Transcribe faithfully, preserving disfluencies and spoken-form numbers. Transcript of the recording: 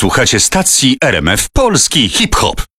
Słuchacie stacji R M F Polski Hip Hop.